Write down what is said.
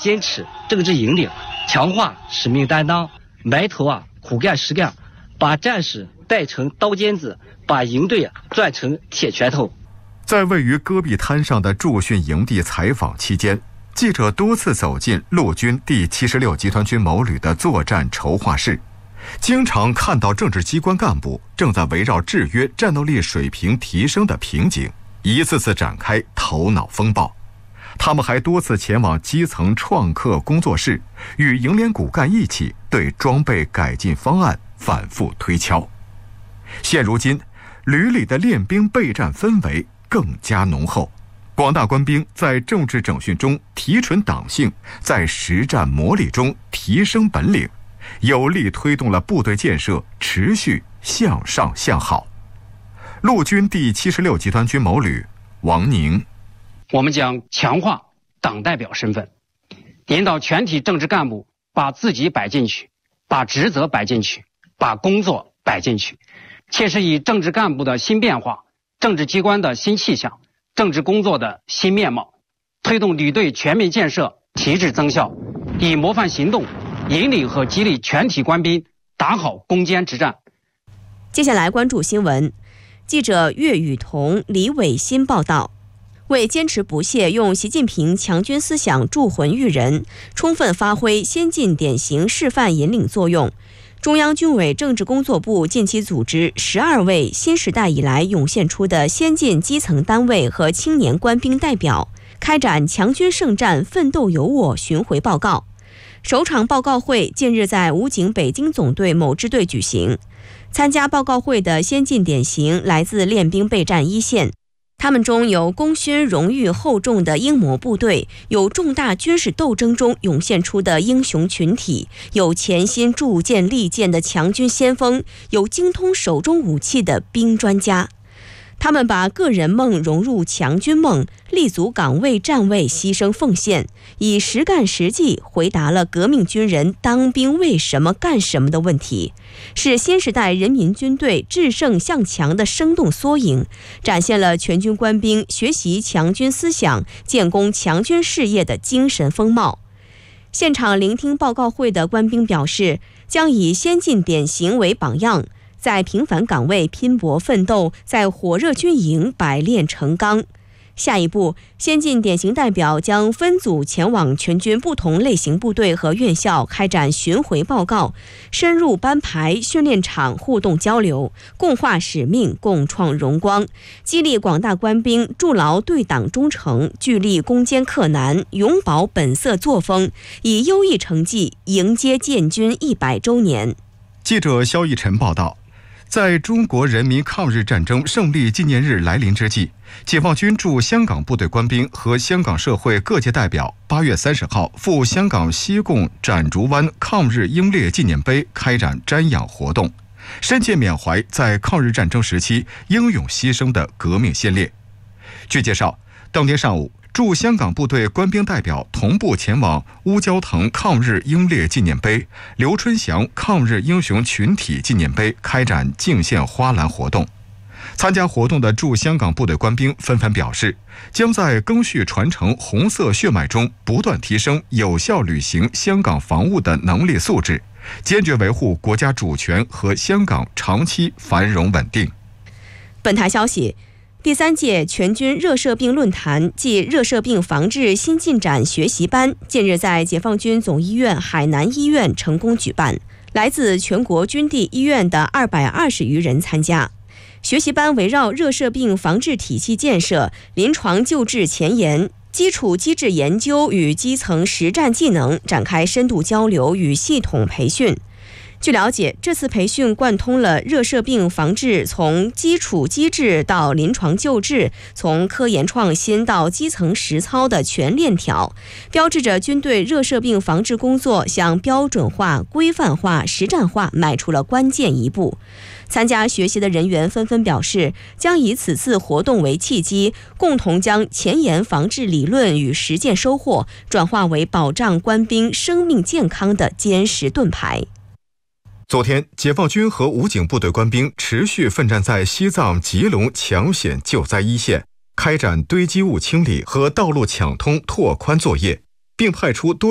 坚持政治引领，强化使命担当，埋头苦干实干，把战士带成刀尖子，把营队攥成铁拳头。 在位于戈壁滩上的驻训营地采访期间，记者多次走进陆军第76集团军某旅的作战筹划室，经常看到政治机关干部正在围绕制约战斗力水平提升的瓶颈，一次次展开头脑风暴。他们还多次前往基层创客工作室，与营连骨干一起对装备改进方案反复推敲。现如今，旅里的练兵备战氛围更加浓厚，广大官兵在政治整训中提纯党性，在实战磨砺中提升本领，有力推动了部队建设持续向上向好。陆军第76集团军某旅王宁， 我们将强化党代表身份，引导全体政治干部把自己摆进去，把职责摆进去，把工作摆进去，切实以政治干部的新变化、政治机关的新气象、政治工作的新面貌，推动旅队全面建设提质增效，以模范行动引领和激励全体官兵打好攻坚之战。 接下来关注新闻，记者岳雨桐、李伟新报道。为坚持不懈用习近平强军思想铸魂育人，充分发挥先进典型示范引领作用，中央军委政治工作部近期组织12位新时代以来涌现出的先进基层单位和青年官兵代表，开展强军圣战奋斗有我巡回报告。首场报告会近日在武警北京总队某支队举行。参加报告会的先进典型来自练兵备战一线，他们中有功勋荣誉厚重的英模部队，有重大军事斗争中涌现出的英雄群体，有潜心铸剑立剑的强军先锋，有精通手中武器的兵专家。他们把个人梦融入强军梦，立足岗位站位，牺牲奉献，以实干实际回答了革命军人当兵为什么干什么的问题，是新时代人民军队制胜向强的生动缩影，展现了全军官兵学习强军思想、建功强军事业的精神风貌。现场聆听报告会的官兵表示，将以先进典型为榜样，在平凡岗位拼搏奋斗，在火热军营百炼成钢。下一步，先进典型代表将分组前往全军不同类型部队和院校开展巡回报告，深入班排、训练场互动交流，共话使命，共创荣光，激励广大官兵筑牢对党忠诚，聚力攻坚克难，永葆本色作风，以优异成绩迎接建军100周年。 记者肖逸晨报道。在中国人民抗日战争胜利纪念日来临之际，解放军驻香港部队官兵和香港社会各界代表8月30号赴香港西贡展竹湾抗日英烈纪念碑开展瞻仰活动，深切缅怀在抗日战争时期英勇牺牲的革命先烈。据介绍，当天上午，驻香港部队官兵代表同步前往乌蛟腾抗日英烈纪念碑、刘春祥抗日英雄群体纪念碑开展敬献花篮活动。参加活动的驻香港部队官兵纷纷表示，将在赓续传承红色血脉中不断提升有效履行香港防务的能力素质，坚决维护国家主权和香港长期繁荣稳定。 本台消息，第3届全军热射病论坛暨热射病防治新进展学习班近日在解放军总医院海南医院成功举办，来自全国军地医院的220余人参加。学习班围绕热射病防治体系建设、临床救治前沿、基础机制研究与基层实战技能展开深度交流与系统培训。据了解，这次培训贯通了热射病防治从基础机制到临床救治，从科研创新到基层实操的全链条，标志着军队热射病防治工作向标准化、规范化、实战化迈出了关键一步。参加学习的人员纷纷表示，将以此次活动为契机，共同将前沿防治理论与实践收获转化为保障官兵生命健康的坚实盾牌。 昨天，解放军和武警部队官兵持续奋战在西藏吉隆抢险救灾一线，开展堆积物清理和道路抢通拓宽作业，并派出多